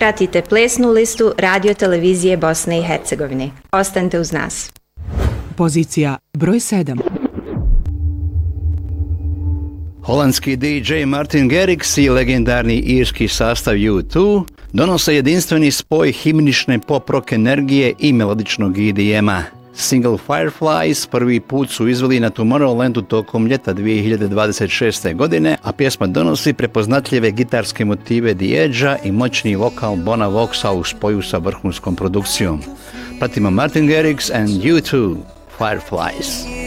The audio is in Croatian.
Pratite plesnu listu Radio televizije Bosne i Hercegovine. Ostanite uz nas. Pozicija broj 7. Holandski DJ Martin Garrix i legendarni irski sastav U2 donose jedinstveni spoj himnične pop-rock energije i melodičnog EDM-a. Single Fireflies prvi put su izveli na Tomorrowlandu tokom ljeta 2026. godine, a pjesma donosi prepoznatljive gitarske motive The Edge-a i moćni vokal Bona Voxa u spoju sa vrhunskom produkcijom. Pratimo Martin Garrix and U2, Fireflies.